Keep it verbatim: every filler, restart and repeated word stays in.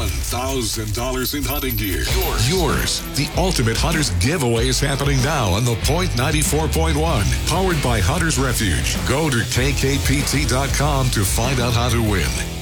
one thousand dollars in hunting gear. Yours. Yours. The Ultimate Hunters giveaway is happening now on the Point ninety-four point one. Powered by Hunters Refuge. Go to K K P T dot com to find out how to win.